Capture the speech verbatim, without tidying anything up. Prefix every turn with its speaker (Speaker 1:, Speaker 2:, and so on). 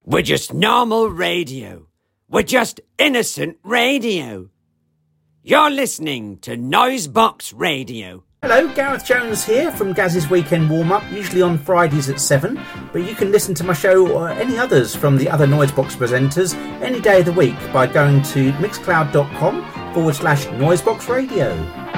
Speaker 1: We're just normal radio. We're just innocent radio. You're listening to Noisebox Radio.
Speaker 2: Hello, Gareth Jones here from Gaz's Weekend Warm-Up, usually on Fridays at seven, but you can listen to my show or any others from the other Noisebox presenters any day of the week by going to mixcloud.com forward slash Noisebox Radio.